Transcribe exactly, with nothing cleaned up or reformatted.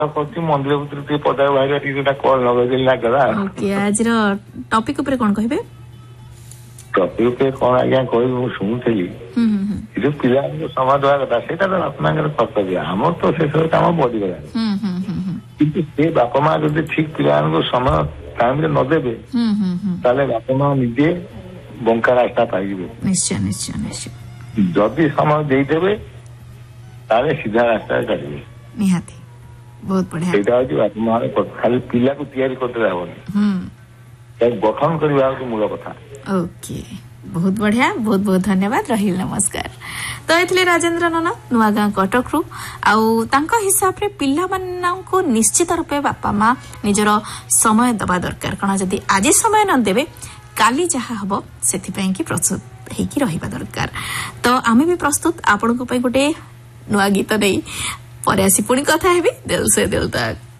करछि मंदिर भीतर ती पदा बाहर टीटा कॉल लगे दिल ना करा ओके आज रो टॉपिक ऊपर कोन कहबे टॉपिक पे कोन आज्ञा कोई मु सुनुथली हम हम जो पिला को समाज दवा कथा सेटा तो आपनकर कर्तव्य हमर तो से सब काम बॉडी गला हम हम हम किंतु से बापा मां जदि ठीक पिला को समय टाइम रे न देबे हम हम ताले बापा मां निजे बंका रास्ता पाइबे निश्चय निश्चय निश्चय जदि समय देई देबे ताले सीधा रास्ता चलिबे निहाती बहुत बढ़िया सेटा हो बापा मां खाली पिला को तैयारी करते रहबनी हम गठन करबा को मूल कथा ओके बहुत बढ़िया बहुत बहुत धन्यवाद रही नमस्कार तो ये राजेंद्र नना नुआगां कटक रु आउ तांको हिसाब रे पिल्ला माननको निश्चित रूपे बापा माँ निजर समय दबा दरकार कण जदि आज समय न देबे काली जहा हबो सेथिपई कि प्रस्तुत हेकी रहिबा दरकार तो आमे भी प्रस्तुत आपन को पई गोटे नुआ गीत नै परे आसी पुणी कथा हेबी दिल से दिल तक।